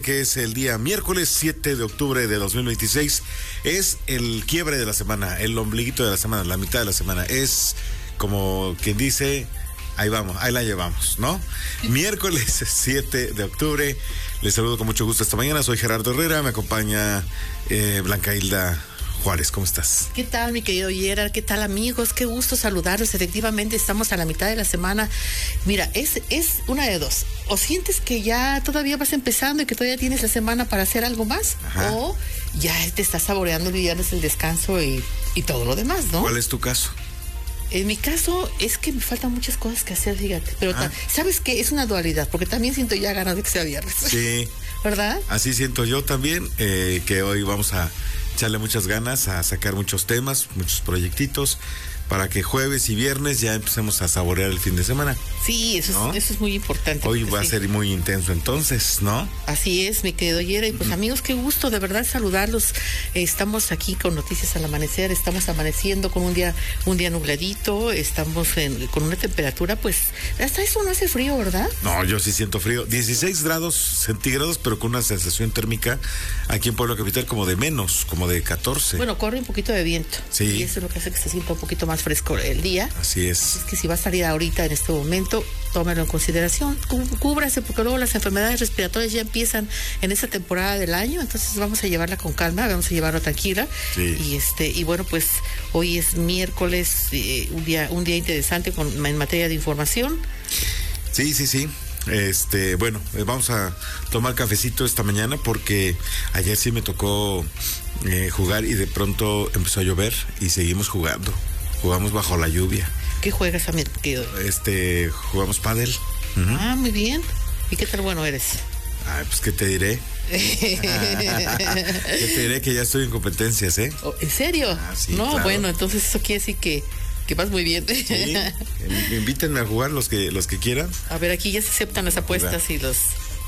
que es el día miércoles 7 de octubre de 2026. Es el quiebre de la semana, el ombliguito de la semana, la mitad de la semana. Es como quien dice, ahí vamos, ahí la llevamos, ¿no? Miércoles 7 de octubre. Les saludo con mucho gusto esta mañana. Soy Gerardo Herrera, me acompaña Blanca Hilda Juárez. ¿Cómo estás? ¿Qué tal, mi querido Gerard? ¿Qué tal, amigos? Qué gusto saludarlos. Efectivamente, estamos a la mitad de la semana. Mira, es una de dos. O sientes que ya todavía vas empezando y que todavía tienes la semana para hacer algo más. Ajá. O ya te estás saboreando el viernes, el descanso y todo lo demás, ¿no? ¿Cuál es tu caso? En mi caso es que me faltan muchas cosas que hacer, fíjate. Pero ¿sabes qué? Es una dualidad, porque también siento ya ganas de que sea viernes. Sí. ¿Verdad? Así siento yo también, que hoy vamos a echarle muchas ganas, a sacar muchos temas, muchos proyectitos, para que jueves y viernes ya empecemos a saborear el fin de semana. Sí, eso es muy importante. Hoy va a ser muy intenso entonces, ¿no? Así es, mi querido Yera. Y pues amigos, qué gusto de verdad saludarlos. Estamos aquí con Noticias al Amanecer, estamos amaneciendo con un día nubladito, estamos con una temperatura, pues, hasta eso no hace frío, ¿verdad? No, yo sí siento frío. 16 grados centígrados, pero con una sensación térmica aquí en Puebla Capital como de menos, como de 14. Bueno, corre un poquito de viento. Sí. Y eso es lo que hace que se sienta un poquito más fresco el día. Así es. Es que si va a salir ahorita en este momento, tómalo en consideración, cúbrase, porque luego las enfermedades respiratorias ya empiezan en esta temporada del año, entonces vamos a llevarla con calma, vamos a llevarla tranquila. Sí. Y bueno, pues hoy es miércoles, un día interesante en materia de información. Sí. Bueno, vamos a tomar cafecito esta mañana porque ayer sí me tocó jugar y de pronto empezó a llover y seguimos jugando. Jugamos bajo la lluvia. ¿Qué juegas, amigo? Jugamos pádel. Uh-huh. Ah, muy bien. ¿Y qué tal bueno eres? Pues ¿qué te diré? ¿Qué te diré? Que ya estoy en competencias, ¿eh? ¿En serio? Sí, no, claro. Bueno, entonces eso quiere decir que vas muy bien. Sí, invítenme a jugar los que quieran. A ver, aquí ya se aceptan las apuestas y los...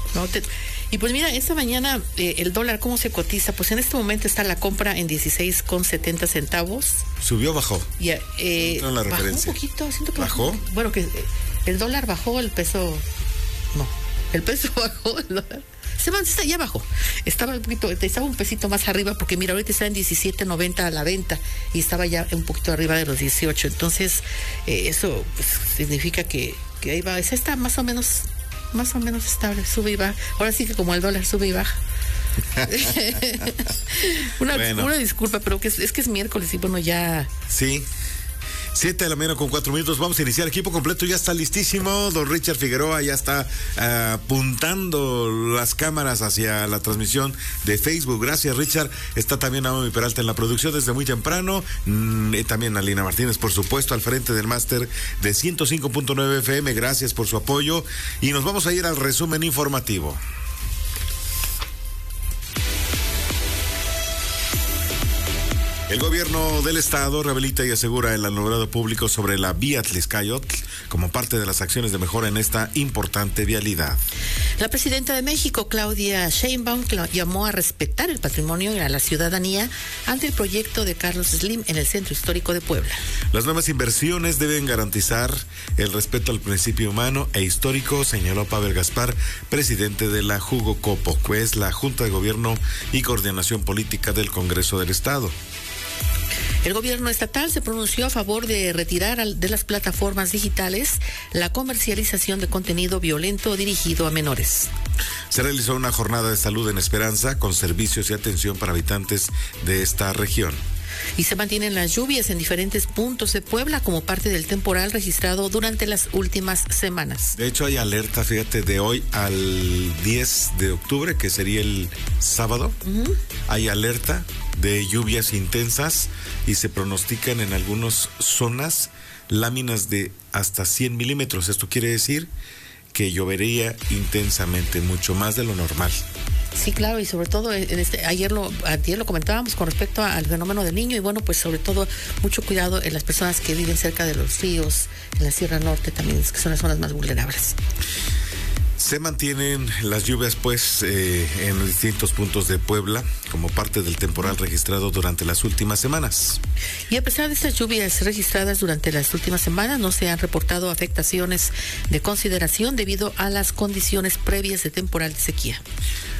Y pues mira, esta mañana el dólar, ¿cómo se cotiza? Pues en este momento está la compra en 16,70 centavos. ¿Subió o bajó? No la bajó referencia. Un poquito, siento que ¿Bajó? Bueno, que el dólar bajó, el peso... No, el peso bajó, el dólar... ya bajó. Estaba un pesito más arriba, porque mira, ahorita está en 17.90 a la venta y estaba ya un poquito arriba de los 18. Entonces, eso pues, significa que ahí va. Esa está más o menos estable, sube y baja. Ahora sí que como el dólar sube y baja. Una disculpa, pero es que es miércoles y bueno, ya... Sí. 7 de la mañana con 4 minutos. Vamos a iniciar. Equipo completo ya está listísimo. Don Richard Figueroa ya está apuntando las cámaras hacia la transmisión de Facebook. Gracias, Richard. Está también Naomi Peralta en la producción desde muy temprano. También Alina Martínez, por supuesto, al frente del máster de 105.9 FM. Gracias por su apoyo. Y nos vamos a ir al resumen informativo. El gobierno del estado rehabilita y asegura el alumbrado público sobre la vía Tliscayotl como parte de las acciones de mejora en esta importante vialidad. La presidenta de México, Claudia Sheinbaum, llamó a respetar el patrimonio y a la ciudadanía ante el proyecto de Carlos Slim en el Centro Histórico de Puebla. Las nuevas inversiones deben garantizar el respeto al principio humano e histórico, señaló Pavel Gaspar, presidente de la Jugocopo, que es la Junta de Gobierno y Coordinación Política del Congreso del Estado. El gobierno estatal se pronunció a favor de retirar de las plataformas digitales la comercialización de contenido violento dirigido a menores. Se realizó una jornada de salud en Esperanza con servicios y atención para habitantes de esta región. Y se mantienen las lluvias en diferentes puntos de Puebla como parte del temporal registrado durante las últimas semanas. De hecho, hay alerta, fíjate, de hoy al 10 de octubre, que sería el sábado. Uh-huh. Hay alerta de lluvias intensas y se pronostican en algunas zonas láminas de hasta 100 milímetros. Esto quiere decir que llovería intensamente, mucho más de lo normal. Sí, claro, y sobre todo ayer lo comentábamos con respecto al fenómeno del Niño y bueno, pues sobre todo mucho cuidado en las personas que viven cerca de los ríos, en la Sierra Norte también, que son las zonas más vulnerables. Se mantienen las lluvias en distintos puntos de Puebla como parte del temporal registrado durante las últimas semanas. Y a pesar de estas lluvias registradas durante las últimas semanas, no se han reportado afectaciones de consideración debido a las condiciones previas de temporal de sequía.